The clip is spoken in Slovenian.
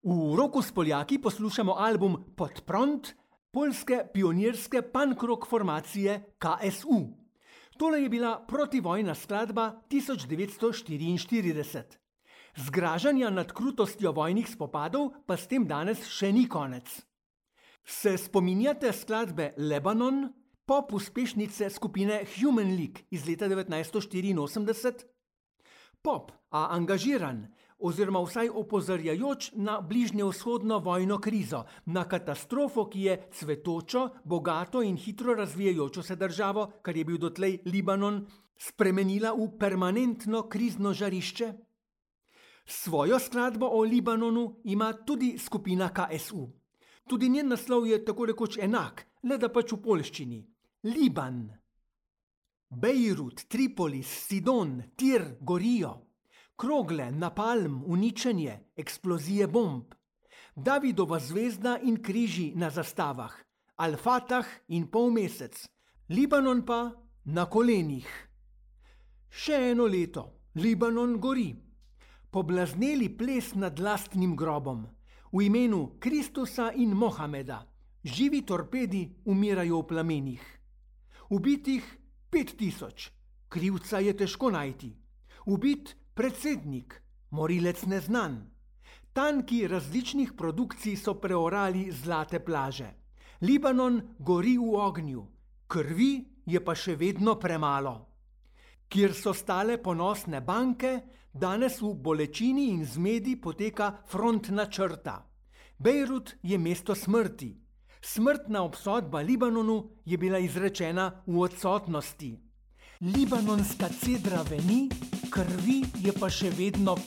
V Roku s Poljaki poslušamo album Pod pront poljske pionirske punk rock formacije KSU. Tole je bila protivojna skladba 1944. Zgražanja nad krutostjo vojnih spopadov pa s tem danes še ni konec. Se spominjate skladbe Lebanon, pop uspešnice skupine Human League iz leta 1984? Pop, a angažiran, oziroma vsaj opozarjajoč na bližnjevzhodno vojno krizo, na katastrofo, ki je cvetočo, bogato in hitro razvijajočo se državo, kar je bil dotlej Libanon, spremenila v permanentno krizno žarišče? Svojo skladbo o Libanonu ima tudi skupina KSU. Tudi njen naslov je tako rekoč enak, le da pač v poljščini. Liban. Bejrut, Tripolis, Sidon, Tir gorijo. Krogle, napalm, uničenje, eksplozije bomb. Davidova zvezda in križi na zastavah. Al-Fatah in polmesec. Libanon pa na kolenih. Še eno leto. Libanon gori. Poblazneli ples nad lastnim grobom. V imenu Kristusa in Mohameda. Živi torpedi umirajo v plamenih. Ubitih 5000. Krivca je težko najti. Ubit predsednik, morilec neznan. Tanki različnih produkcij so preorali zlate plaže. Libanon gori v ognju. Krvi je pa še vedno premalo. Kjer so stale ponosne banke, danes v bolečini in zmedi poteka frontna črta. Bejrut je mesto smrti. Smrtna obsodba Libanonu je bila izrečena v odsotnosti. Libanonska cedra veni, krvi je pa še vedno